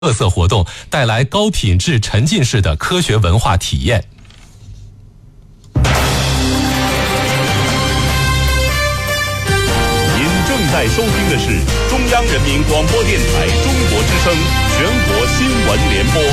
特色活动，带来高品质沉浸式的科学文化体验。 您正在收听的是中央人民广播电台中国之声全国新闻联播。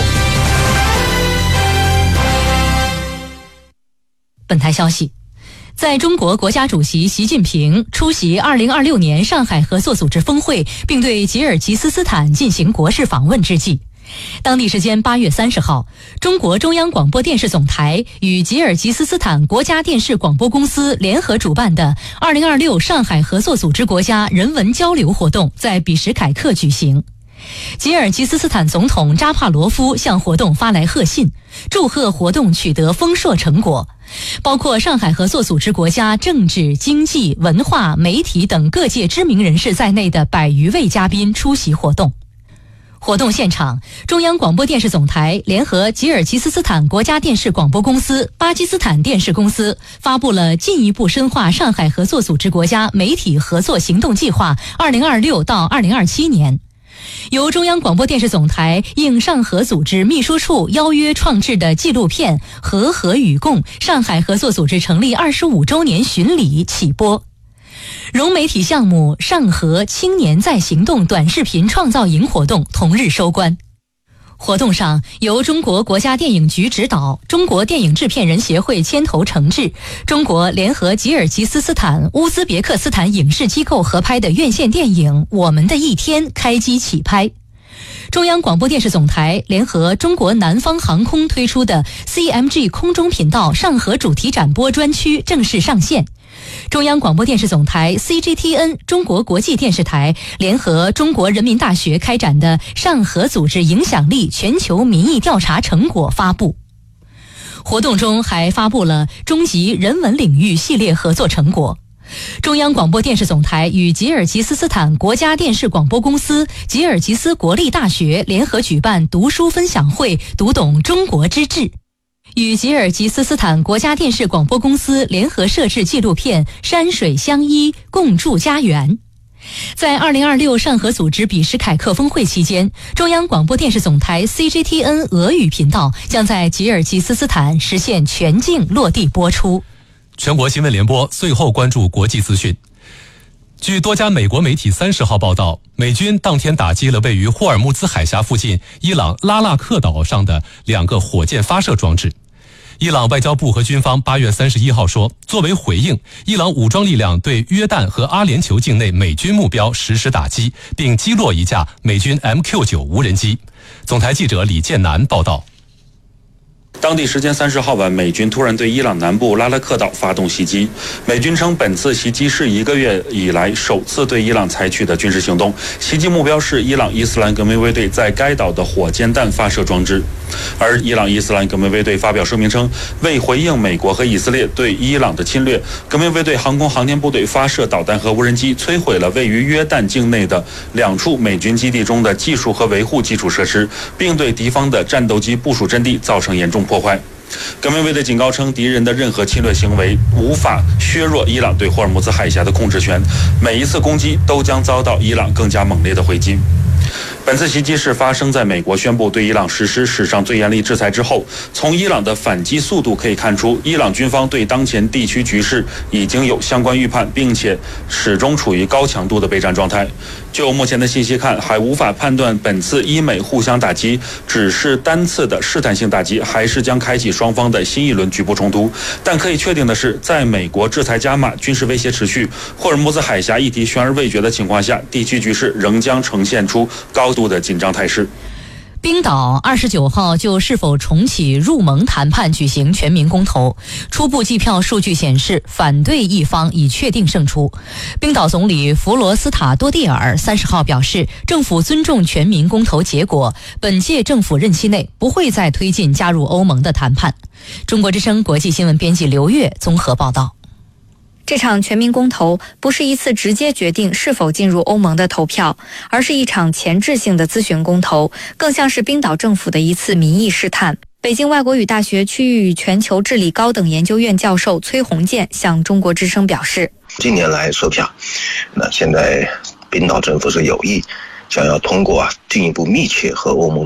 本台消息，在中国国家主席习近平出席2026年上海合作组织峰会，并对吉尔吉斯斯坦进行国事访问之际，当地时间8月30号，中国中央广播电视总台与吉尔吉斯斯坦国家电视广播公司联合主办的2026上海合作组织国家人文交流活动在比什凯克举行。吉尔吉斯斯坦总统扎帕罗夫向活动发来贺信，祝贺活动取得丰硕成果，包括上海合作组织国家政治、经济、文化、媒体等各界知名人士在内的100余位嘉宾出席活动。活动现场，中央广播电视总台联合吉尔吉斯斯坦国家电视广播公司、巴基斯坦电视公司发布了进一步深化上海合作组织国家媒体合作行动计划2026到2027年。由中央广播电视总台应上合组织秘书处邀约创制的纪录片《和和与共：上海合作组织成立25周年巡礼》起播。融媒体项目上合青年在行动短视频创造营活动同日收官。活动上，由中国国家电影局指导，中国电影制片人协会牵头承制，中国联合吉尔吉斯斯坦、乌兹别克斯坦影视机构合拍的院线电影《我们的一天》开机起拍。中央广播电视总台联合中国南方航空推出的 CMG 空中频道上合主题展播专区正式上线。中央广播电视总台 CGTN 中国国际电视台联合中国人民大学开展的上合组织影响力全球民意调查成果发布。活动中还发布了中级人文领域系列合作成果。中央广播电视总台与吉尔吉斯斯坦国家电视广播公司、吉尔吉斯国立大学联合举办读书分享会，读懂中国之志。与吉尔吉斯斯坦国家电视广播公司联合摄制纪录片《山水相依，共筑家园》。在2026上合组织比什凯克峰会期间，中央广播电视总台 CGTN 俄语频道将在吉尔吉斯斯坦实现全境落地播出。 全国新闻联播最后关注国际资讯。据多家美国媒体30号报道，美军当天打击了位于霍尔木兹海峡附近伊朗拉腊克岛上的2个火箭发射装置。伊朗外交部和军方8月31号说，作为回应，伊朗武装力量对约旦和阿联酋境内美军目标实施打击，并击落一架美军 MQ-9 无人机。总台记者李建南报道。 当地时间30号晚，美军突然对伊朗南部拉拉克岛发动袭击。美军称，本次袭击是1个月以来首次对伊朗采取的军事行动，袭击目标是伊朗伊斯兰革命卫队在该岛的火箭弹发射装置。而伊朗伊斯兰革命卫队发表声明称，为回应美国和以色列对伊朗的侵略，革命卫队航空航天部队发射导弹和无人机，摧毁了位于约旦境内的2处美军基地中的技术和维护基础设施，并对敌方的战斗机部署阵地造成严重破坏。革命卫队警告称，敌人的任何侵略行为无法削弱伊朗对霍尔木兹海峡的控制权，每一次攻击都将遭到伊朗更加猛烈的回击。本次袭击是发生在美国宣布对伊朗实施史上最严厉制裁之后。从伊朗的反击速度可以看出，伊朗军方对当前地区局势已经有相关预判，并且始终处于高强度的备战状态。就目前的信息看，还无法判断本次伊美互相打击只是单次的试探性打击，还是将开启双方的新一轮局部冲突。但可以确定的是，在美国制裁加码、军事威胁持续、霍尔木兹海峡议题悬而未决的情况下，地区局势仍将呈现出高度的紧张态势。 冰岛29号就是否重启入盟谈判举行全民公投，初步计票数据显示，反对一方已确定胜出。冰岛总理弗罗斯塔多蒂尔30号表示，政府尊重全民公投结果，本届政府任期内不会再推进加入欧盟的谈判。中国之声国际新闻编辑刘月综合报道。 这场全民公投不是一次直接决定是否进入欧盟的投票，而是一场前置性的咨询公投，更像是冰岛政府的一次民意试探。北京外国语大学区域与全球治理高等研究院教授崔洪建向中国之声表示， 近年来售票，那现在冰岛政府是有意想要通过进一步密切和欧盟